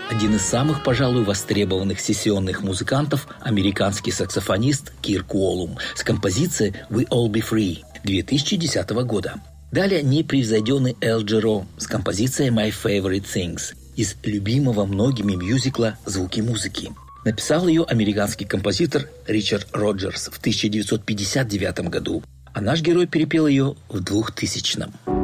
Один из самых, пожалуй, востребованных сессионных музыкантов – американский саксофонист Кирк Уоллум с композицией «We All Be Free» 2010 года. Далее непревзойденный Эл Джеро с композицией «My Favorite Things» из любимого многими мюзикла «Звуки музыки». Написал ее американский композитор Ричард Роджерс в 1959 году, а наш герой перепел ее в 2000-м.